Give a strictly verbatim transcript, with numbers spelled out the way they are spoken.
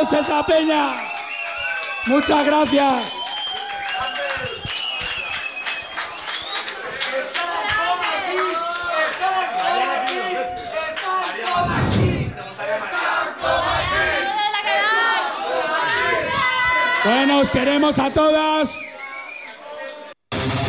todos esa peña. Muchas gracias. Bueno, os queremos a todas.